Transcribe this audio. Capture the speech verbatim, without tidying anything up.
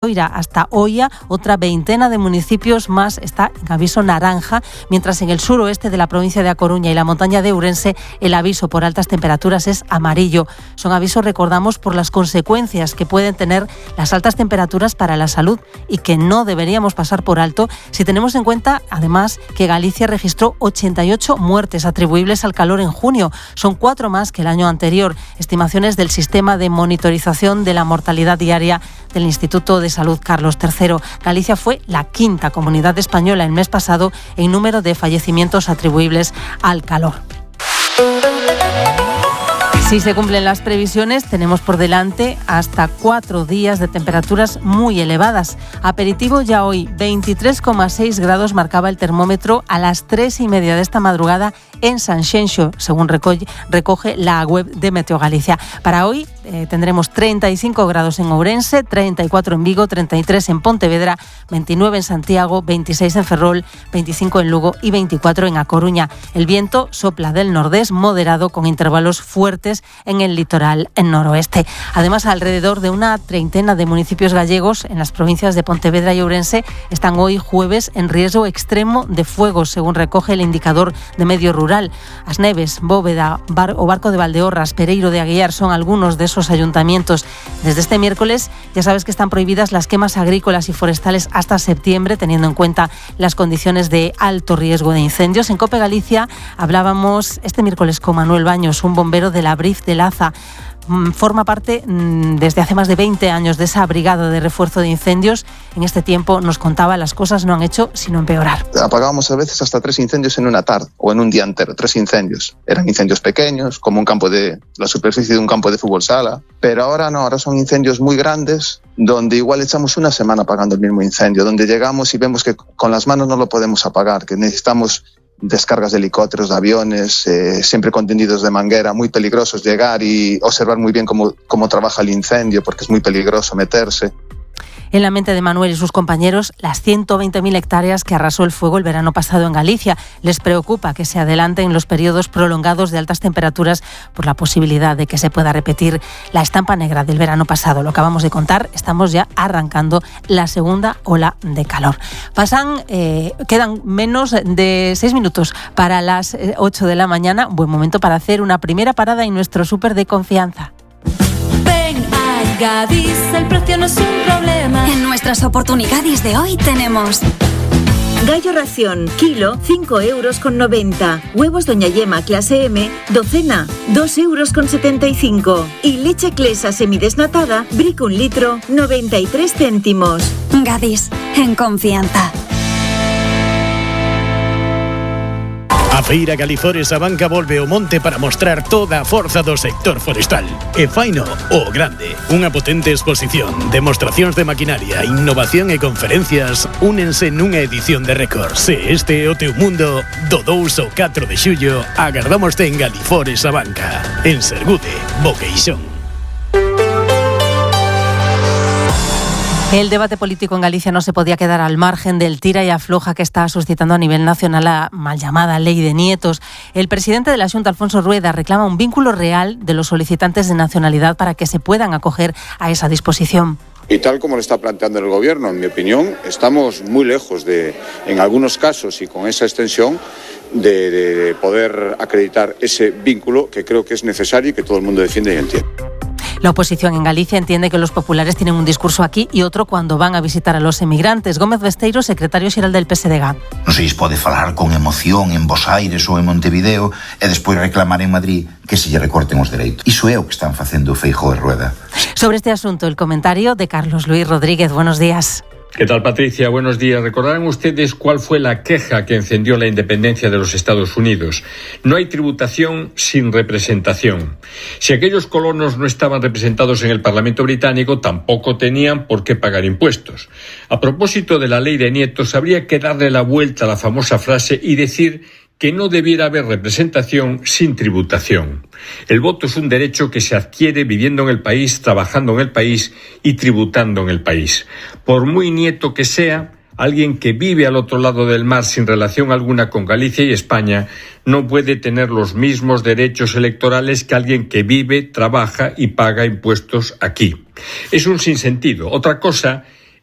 Loira hasta Oia, otra veintena de municipios más está en aviso naranja, mientras en el suroeste de la provincia de A Coruña y la montaña de Ourense el aviso por altas temperaturas es amarillo. Son avisos, recordamos, por las consecuencias que pueden tener las altas temperaturas para la salud y que no deberíamos pasar por alto si tenemos en cuenta, además, que Galicia registró ochenta y ocho muertes atribuibles al calor en junio. Son cuatro más que el año anterior. Estimaciones del sistema de monitorización de la mortalidad diaria del Instituto de Salud Carlos tercero. Galicia fue la quinta comunidad española el mes pasado en número de fallecimientos atribuibles al calor. Si se cumplen las previsiones, tenemos por delante hasta cuatro días de temperaturas muy elevadas. Aperitivo ya hoy, veintitrés coma seis grados marcaba el termómetro a las tres y media de esta madrugada en Sanxenxo, según recoge, recoge la web de Meteo Galicia. Para hoy eh, tendremos treinta y cinco grados en Ourense, treinta y cuatro en Vigo, treinta y tres en Pontevedra, veintinueve en Santiago, veintiséis en Ferrol, veinticinco en Lugo y veinticuatro en A Coruña. El viento sopla del nordés moderado con intervalos fuertes en el litoral en noroeste. Además, alrededor de una treintena de municipios gallegos en las provincias de Pontevedra y Ourense están hoy jueves en riesgo extremo de fuegos, según recoge el indicador de medio rural. As Neves, Bóveda Bar o Barco de Valdeorras, Pereiro de Aguiar son algunos de esos ayuntamientos. Desde este miércoles ya sabes que están prohibidas las quemas agrícolas y forestales hasta septiembre, teniendo en cuenta las condiciones de alto riesgo de incendios. En COPE Galicia hablábamos este miércoles con Manuel Baños, un bombero de la Brif de Laza. Forma parte desde hace más de veinte años de esa brigada de refuerzo de incendios. En este tiempo nos contaba, las cosas no han hecho sino empeorar. Apagábamos a veces hasta tres incendios en una tarde o en un día entero, tres incendios. Eran incendios pequeños, como un campo de la superficie de un campo de fútbol sala, pero ahora no, ahora son incendios muy grandes, donde igual echamos una semana apagando el mismo incendio, donde llegamos y vemos que con las manos no lo podemos apagar, que necesitamos descargas de helicópteros, de aviones, eh, siempre con tendidos de manguera, muy peligrosos, llegar y observar muy bien cómo, cómo trabaja el incendio, porque es muy peligroso meterse. En la mente de Manuel y sus compañeros, las ciento veinte mil hectáreas que arrasó el fuego el verano pasado en Galicia. Les preocupa que se adelanten los periodos prolongados de altas temperaturas por la posibilidad de que se pueda repetir la estampa negra del verano pasado. Lo acabamos de contar, estamos ya arrancando la segunda ola de calor. Pasan, eh, quedan menos de seis minutos para las ocho de la mañana. Buen momento para hacer una primera parada en nuestro súper de confianza. Gadis, el precio no es un problema. En nuestras oportunidades de hoy tenemos gallo ración, kilo, cinco euros con noventa. Huevos Doña Yema clase M, docena, dos euros con setenta y cinco. Y leche Clesa semidesnatada, Brick un litro, noventa y tres céntimos. Gadis, en confianza. A Feira Galifores a Banca volve ao monte para mostrar toda a forza do sector forestal. E faino o grande. Unha potente exposición, demostracións de maquinaria, innovación e conferencias únense nunha edición de récord. Se este é o teu mundo, do dous ao catro de xullo, agardámoste en Galifores a Banca. En Sergude, Boqueixón. El debate político en Galicia no se podía quedar al margen del tira y afloja que está suscitando a nivel nacional la mal llamada Ley de Nietos. El presidente de la Xunta, Alfonso Rueda, reclama un vínculo real de los solicitantes de nacionalidad para que se puedan acoger a esa disposición. Y tal como lo está planteando el Gobierno, en mi opinión, estamos muy lejos de, en algunos casos y con esa extensión, de, de, de poder acreditar ese vínculo que creo que es necesario y que todo el mundo defiende y entiende. La oposición en Galicia entiende que los populares tienen un discurso aquí y otro cuando van a visitar a los emigrantes. Gómez Besteiro, secretario xeral del P S D G. Non sei se pode falar con emoción en Bos Aires ou en Montevideo e despois reclamar en Madrid que se lle recorten os dereitos. Iso é o que están facendo Feijóo e Rueda. Sobre este asunto, el comentario de Carlos Luis Rodríguez. Buenos días. ¿Qué tal, Patricia? Buenos días. Recordarán ustedes cuál fue la queja que encendió la independencia de los Estados Unidos. No hay tributación sin representación. Si aquellos colonos no estaban representados en el Parlamento británico, tampoco tenían por qué pagar impuestos. A propósito de la ley de Nietos, habría que darle la vuelta a la famosa frase y decir que no debiera haber representación sin tributación. El voto es un derecho que se adquiere viviendo en el país, trabajando en el país y tributando en el país. Por muy nieto que sea, alguien que vive al otro lado del mar sin relación alguna con Galicia y España no puede tener los mismos derechos electorales que alguien que vive, trabaja y paga impuestos aquí. Es un sinsentido. Otra cosa